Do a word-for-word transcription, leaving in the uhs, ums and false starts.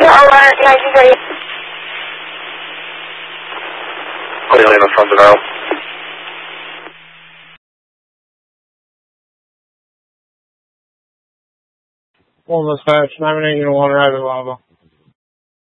alert, nineteen thirty. Lima from Monroe. One dispatch, nine one eight, one, Rabbit Lava.